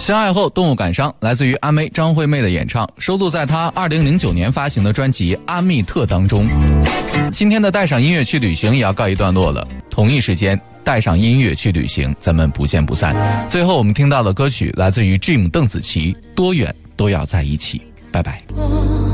相爱后动物感伤，来自于阿妹张惠妹的演唱，收录在她2009年发行的专辑《阿密特》当中。今天的带上音乐去旅行也要告一段落了，同一时间带上音乐去旅行，咱们不见不散。最后我们听到的歌曲来自于 Jim 邓紫棋，多远都要在一起，拜拜。